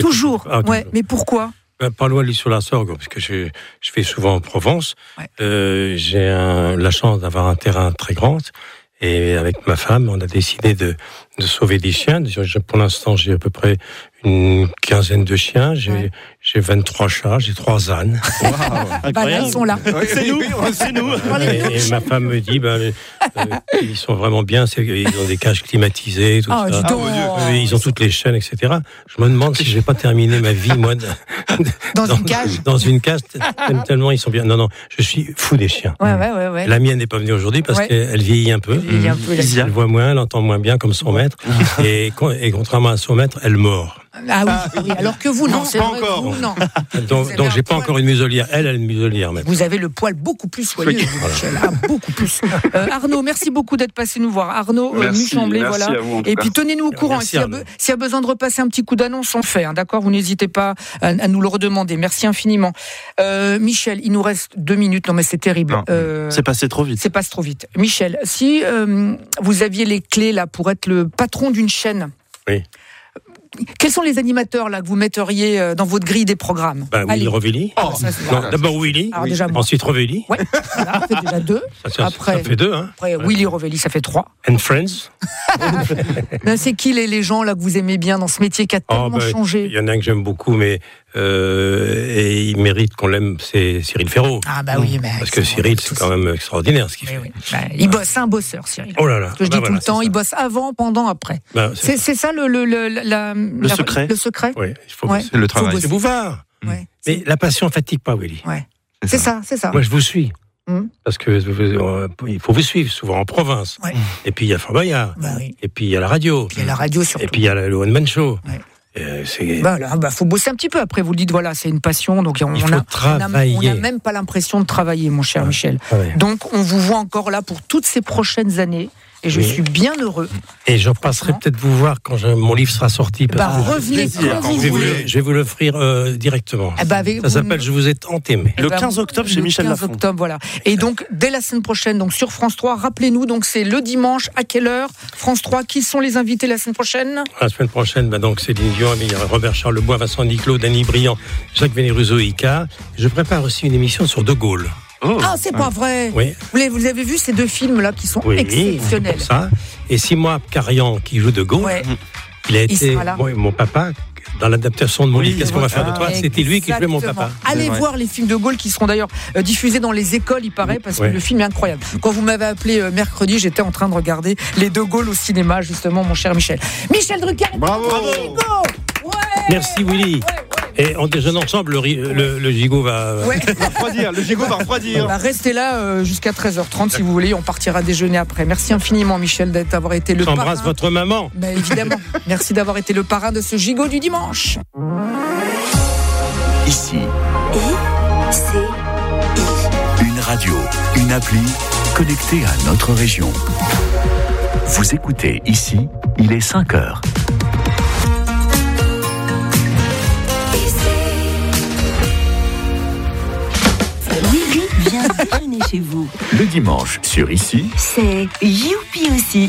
Toujours. Ah, ouais. Mais pourquoi? Pas loin de l'Isle-sur-la-Sorgue, parce que je vais souvent en Provence. Ouais. J'ai la chance d'avoir un terrain très grand. Et avec ma femme, on a décidé de sauver des chiens. Pour l'instant, j'ai à peu près une quinzaine de chiens. J'ai 23 chats, j'ai 3 ânes. Wow, là, ils sont là. C'est nous. Et ma femme me dit, ils sont vraiment bien. Ils ont des cages climatisées, tout ça. Ils ont toutes les chaînes, etc. Je me demande si je vais pas terminer ma vie, moi, dans une cage. Dans une cage, tellement ils sont bien. Non, je suis fou des chiens. Ouais. La mienne n'est pas venue aujourd'hui parce qu'elle vieillit un peu. Elle voit moins, elle entend moins bien comme son maître. Et contrairement à son maître, elle mord. Ah oui. Alors que vous, non, c'est pas vrai, encore. vous, non. Donc j'ai pas encore une muselière. Elle a une muselière même. Vous avez le poil beaucoup plus soyeux, Michel. Beaucoup plus. Arnaud, merci beaucoup d'être passé nous voir. Arnaud Muchemblé, voilà. Et puis tenez-nous au courant. S'il y a besoin de repasser un petit coup d'annonce, on le fait. D'accord, vous n'hésitez pas à nous le redemander. Merci infiniment. Michel, il nous reste 2 minutes. Non, mais c'est terrible. C'est passé trop vite. C'est passé trop vite. Michel, si vous aviez les clés là pour être le patron d'une chaîne. Oui. Quels sont les animateurs là que vous metteriez dans votre grille des programmes? Willy Rovelli. D'abord Willy, ensuite Rovelli. Ouais, voilà, ça fait déjà 2. Ça fait 2. Hein. Après Willy Rovelli, ça fait 3. And Friends. C'est qui les gens là que vous aimez bien dans ce métier qui a tellement changé? Il y en a un que j'aime beaucoup, mais et il mérite qu'on l'aime, c'est Cyril Ferraud. Ah bah oui, mais parce que Cyril, c'est quand même extraordinaire ce qu'il fait. Oui. Il bosse, c'est un bosseur, Cyril. Oh là là. Ce que je dis tout le temps, il bosse avant, pendant, après. C'est ça le secret. Le secret. Oui, il faut c'est le travail. C'est Bouvard. Ouais. Mais la passion fatigue pas, Willy. Ouais. C'est ça. Moi, je vous suis. Parce que il faut vous suivre souvent en province. Ouais. Et puis il y a Fort Boyard. Et puis il y a la radio. Il y a la radio surtout. Et puis il y a le One Man Show. Ouais. Faut bosser un petit peu. Après, vous le dites, c'est une passion. Donc on n'a même pas l'impression de travailler, mon cher Michel. Donc on vous voit encore là pour toutes ces prochaines années. Et je suis bien heureux. Et je passerai peut-être vous voir quand mon livre sera sorti. Revenez quand vous voulez. Je vais vous l'offrir directement. Ça s'appelle Je vous ai tant aimé. Le 15 octobre chez Michel Lafon. 15 octobre, voilà. Et donc, dès la semaine prochaine, donc sur France 3, rappelez-nous, donc c'est le dimanche, à quelle heure? France 3, qui sont les invités la semaine prochaine? La semaine prochaine, donc Céline Dion, Robert Charlebois, Vincent Niclot, Danny Briand, Jacques Vénéruso, Icare. Je prépare aussi une émission sur De Gaulle. C'est pas vrai. Oui. Vous avez vu ces 2 films-là qui sont exceptionnels. Ça. Et Simon Carian, qui joue De Gaulle, il a été mon papa dans l'adaptation de mon livre. Qu'est-ce qu'on va faire de toi? C'était lui qui jouait mon papa. Allez voir les films De Gaulle qui seront d'ailleurs diffusés dans les écoles, il paraît, parce que le film est incroyable. Quand vous m'avez appelé mercredi, j'étais en train de regarder les De Gaulle au cinéma, justement, mon cher Michel. Michel Drucker. Bravo. Merci Willy. Et en déjeunant ensemble, le gigot va refroidir. Le gigot va refroidir. Restez là jusqu'à 13h30 si vous voulez. On partira déjeuner après. Merci infiniment, Michel, d'avoir été le parrain. J'embrasse votre maman. Évidemment. Merci d'avoir été le parrain de ce gigot du dimanche. Ici. Une radio, une appli connectée à notre région. Vous écoutez Ici, il est 5h. Viens déjeuner chez vous. Le dimanche, sur Ici, c'est Youpi aussi.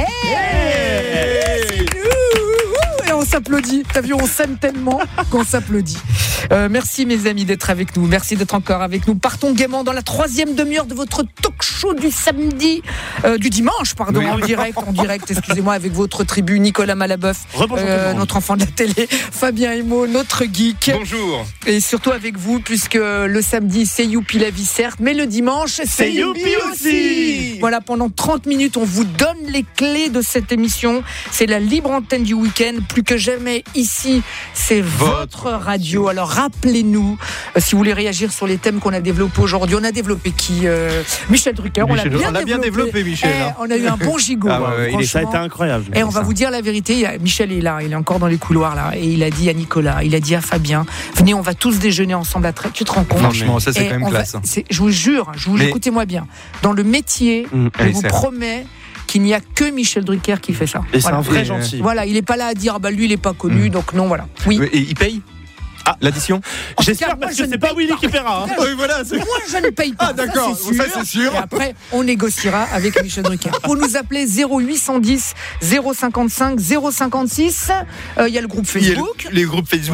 Et on s'applaudit. T'as vu, on s'aime tellement qu'on s'applaudit. Merci mes amis d'être avec nous. Merci d'être encore avec nous. Partons gaiement dans la 3e demi-heure de votre talk show du samedi, du dimanche, pardon, en direct, excusez-moi, avec votre tribu Nicolas Malaboeuf, notre enfant de la télé, Fabien Emo, notre geek. Bonjour. Et surtout avec vous, puisque le samedi c'est Youpi la vie certes, mais le dimanche c'est Youpi aussi. Voilà, pendant 30 minutes, on vous donne les clés de cette émission. C'est la libre antenne du week-end. Plus que jamais ici, c'est votre radio. Alors rappelez-nous, si vous voulez réagir sur les thèmes qu'on a développés aujourd'hui. On a développé qui Michel Drucker. On l'a bien développé, Michel. On a eu un bon gigot. Ça a été incroyable. Et on va vous dire la vérité. Michel est là, il est encore dans les couloirs là, et il a dit à Nicolas, il a dit à Fabien, venez, on va tous déjeuner ensemble à Trèves. Tu te rends compte? Franchement, ça c'est quand même classe. Je vous jure, écoutez-moi bien. Dans le métier, je vous promets qu'il n'y a que Michel Drucker qui fait ça. Et c'est un vrai gentil. Voilà, il n'est pas là à dire lui il n'est pas connu, donc non, voilà. Oui. Et il paye l'addition. J'espère, parce que c'est pas Willy qui paiera. Oui, voilà. Moi, je ne paye pas. D'accord, ça c'est sûr. Et après, on négociera avec Michel Drucker. Pour nous appeler 0810 055 056. Il y a le groupe Facebook. Les groupes Facebook.